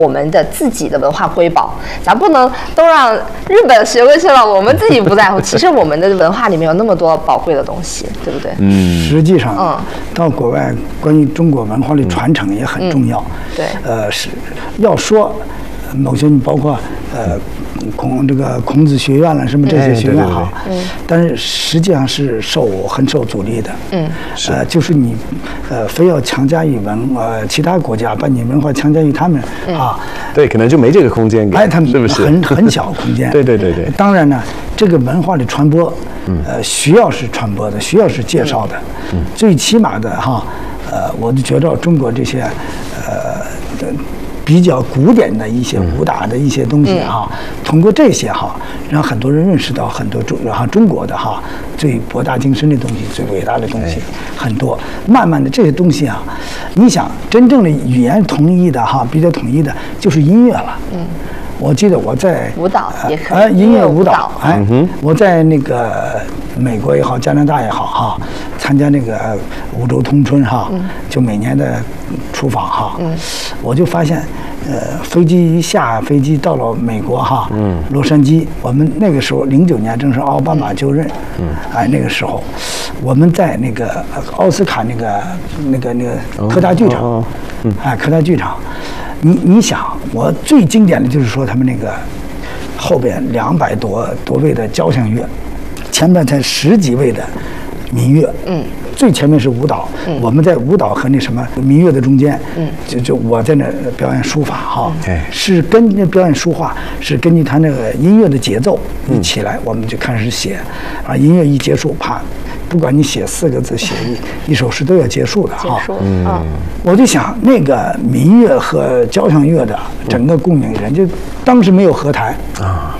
我们的自己的文化瑰宝，咱不能都让日本学过去了，我们自己不在乎。其实我们的文化里面有那么多宝贵的东西，对不对？ 实际上，到国外关于中国文化的传承也很重要。 对， 是要说某些包括孔子学院了什么这些学院哈，但是实际上是很受阻力的。就是你非要强加于其他国家把你文化强加于他们啊， 对，可能就没这个空间给， 他们是不是很小空间？ 对。 当然呢，这个文化的传播，需要是传播的，需要是介绍的。最起码的哈，我就觉得中国这些比较古典的一些武打的一些东西哈，通过这些哈，让很多人认识到很多中国的哈最博大精深的东西、最伟大的东西很多。慢慢的这些东西啊，你想真正的语言统一的哈，比较统一的就是音乐了。我记得我在舞蹈也可以， 音乐舞蹈，我在那个美国也好，加拿大也好哈，参加那个五洲通春哈，就每年的出访哈，我就发现，飞机一下飞机到了美国哈，洛杉矶，我们那个时候09年正是奥巴马就任，那个时候，我们在那个奥斯卡那个科大剧场，科大剧场。你想，我最经典的就是说他们那个后边200多位的交响乐，前面才10几位的民乐，最前面是舞蹈，我们在舞蹈和那什么民乐的中间，就我在那表演书法哈，是跟那表演书画是根据他那个音乐的节奏一起来，我们就开始写，音乐一结束，啪。不管你写4个字，写一首诗都要结束的哈。我就想那个民乐和交响乐的整个共鸣，人就当时没有合台啊，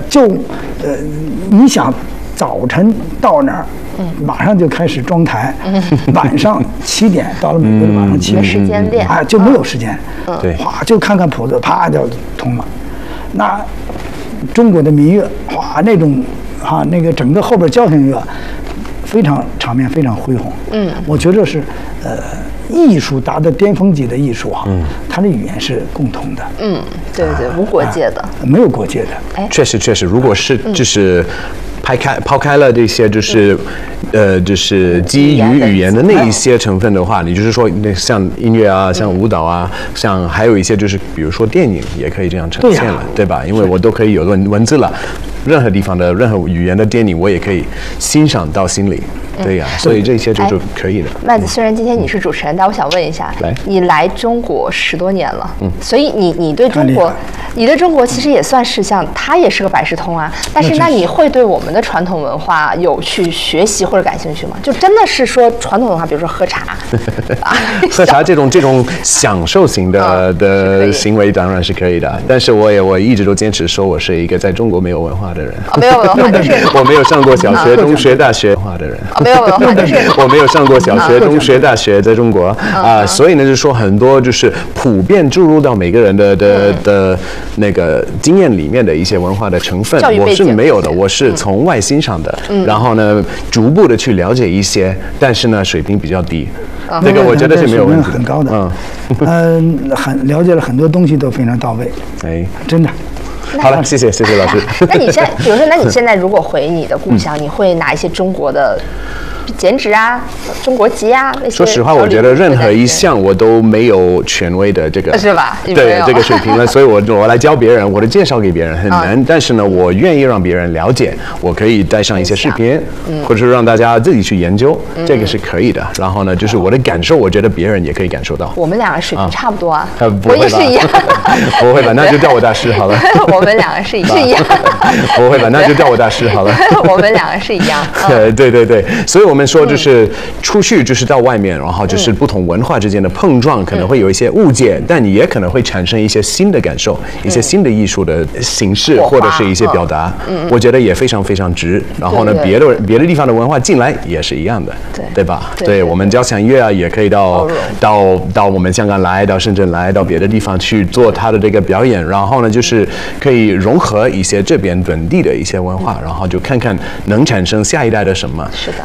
你想早晨到那儿，马上就开始装台，晚上7点到了美国的晚上7点， 时间练就没有时间， 对， 哗就看看谱子，啪就通了。那中国的民乐，哗那种那个整个后边交响乐。非常场面非常恢宏，我觉得是艺术达到巅峰级的艺术啊，它的语言是共同的， 对，无国界的， 没有国界的。 确实，如果是就是抛开了这些就是基于语言的那一些成分的话，你就是说那像音乐啊，像舞蹈啊，像还有一些就是比如说电影也可以这样呈现了，对吧？因为我都可以有文字了。任何地方的任何语言的电影，我也可以欣赏到心里，对呀，所以这些就是可以的。 麦子，虽然今天你是主持人，但我想问一下，你来中国10多年了，所以你对中国其实也算是像它也是个百事通啊。但是那你会对我们的传统文化有去学习或者感兴趣吗？就真的是说传统文化，比如说喝茶， 喝茶这种享受型的行为当然是可以的，但是我一直都坚持说我是一个在中国没有文化的人， 没有文化就是我没有上过小学、中学、大学文化的人， 没有文化就是我没有上过小学、中学、大学，在中国所以呢，就是说很多就是普遍注入到每个人的那个经验里面的一些文化的成分，我是没有的，我是从外欣赏的，然后呢，逐步的去了解一些，但是呢，水平比较低，这个我觉得是没有问题的， 很高的，很了解了很多东西都非常到位，真的。 好了，谢谢老师。 那你现在，比如说，那你现在如果回你的故乡，你会拿一些中国的剪纸啊、中国籍啊那些？ 说实话，我觉得任何一项我都没有权威的这个， 是吧？ 对这个水平了，所以我来教别人，我的介绍给别人很难，但是呢，我愿意让别人了解，我可以带上一些视频，或者是让大家自己去研究，这个是可以的。然后呢，就是我的感受，我觉得别人也可以感受到。 我们两个水平差不多啊， 我也是一样。 不会吧？那就叫我大师好了。 我们两个是一样。 不会吧？那就叫我大师好了。 我们两个是一样。 对，所以我们说就是出去就是到外面，然后就是不同文化之间的碰撞，可能会有一些误解，但你也可能会产生一些新的感受，一些新的艺术的形式或者是一些表达。我觉得也非常非常值。然后呢，别的地方的文化进来也是一样的，对吧？对，我们交响乐啊，也可以到我们香港来，到深圳来，到别的地方去做他的这个表演。然后呢，就是可以融合一些这边本地的一些文化，然后就看看能产生下一代的什么。 是的， 其实中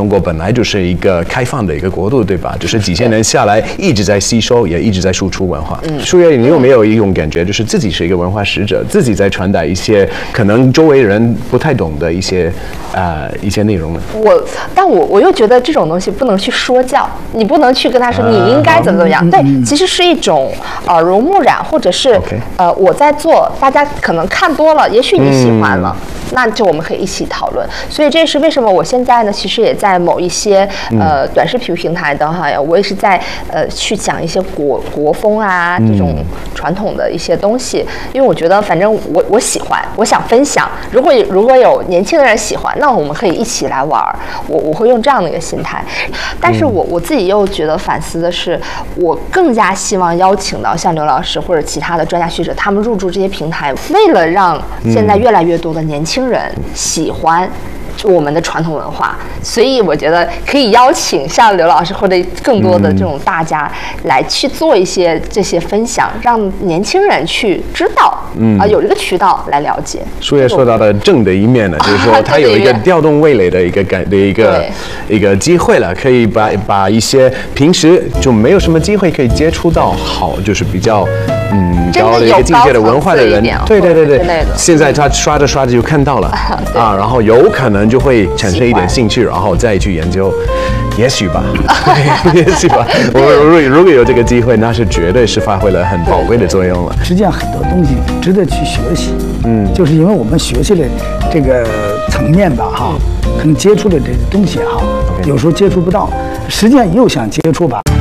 中国本来就是一个开放的一个国度，对吧？就是几千年下来一直在吸收，也一直在输出文化。舒月，你有没有一种感觉，就是自己是一个文化使者，自己在传达一些可能周围人不太懂的一些内容呢？ 但我又觉得这种东西不能去说教，你不能去跟他说你应该怎么样。对，其实是一种耳濡目染，或者是我在做，大家可能看多了，也许你喜欢了。那就我们可以一起讨论，所以这是为什么我现在呢，其实也在某一些短视频平台的哈，我也是在去讲一些国风啊这种传统的一些东西，因为我觉得反正我喜欢，我想分享。如果有年轻的人喜欢，那我们可以一起来玩。我会用这样的一个心态，但是我自己又觉得反思的是，我更加希望邀请到像刘老师或者其他的专家学者，他们入驻这些平台，为了让现在越来越多的年轻人喜欢我们的传统文化，所以我觉得可以邀请像刘老师或者更多的这种大家来去做一些这些分享，让年轻人去知道，有这个渠道来了解。 舒月说到的正的一面呢，就是说它有一个调动味蕾的一个机会了，可以把一些平时就没有什么机会可以接触到就是比较高的一个境界的文化的人，对，现在他刷着刷着就看到了然后有可能就会产生一点兴趣，然后再去研究，也许吧，也许吧。如果有这个机会，那是绝对是发挥了很宝贵的作用了。 实际上很多东西值得去学习，就是因为我们学习的这个层面吧，可能接触的这个东西有时候接触不到，实际上又想接触吧。